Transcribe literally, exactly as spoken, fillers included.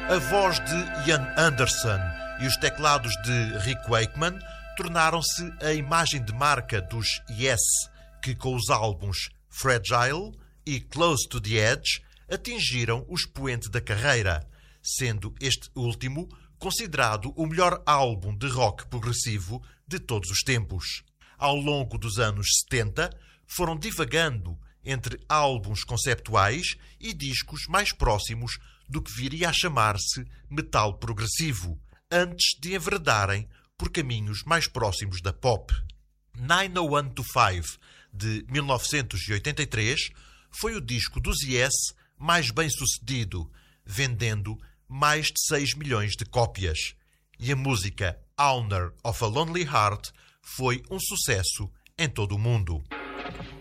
A voz de Ian Anderson e os teclados de Rick Wakeman tornaram-se a imagem de marca dos Yes, que com os álbuns Fragile e Close to the Edge atingiram o expoente da carreira, sendo este último considerado o melhor álbum de rock progressivo de todos os tempos. Ao longo dos anos setenta, foram divagando entre álbuns conceptuais e discos mais próximos do que viria a chamar-se metal progressivo, antes de enveredarem por caminhos mais próximos da pop. nove oh one two five, de mil novecentos e oitenta e três, foi o disco dos Yes mais bem-sucedido, vendendo mais de seis milhões de cópias. E a música Owner of a Lonely Heart foi um sucesso em todo o mundo.